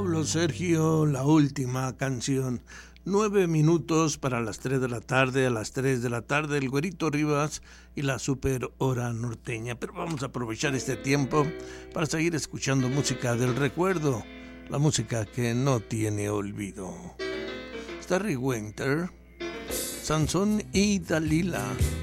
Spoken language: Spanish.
Pablo Sergio, la última canción. 9 minutos para las 3 de la tarde. A las 3 de la tarde, el Güerito Rivas y la Super Hora Norteña. Pero vamos a aprovechar este tiempo para seguir escuchando música del recuerdo. La música que no tiene olvido. Starry Winter, Sansón y Dalila.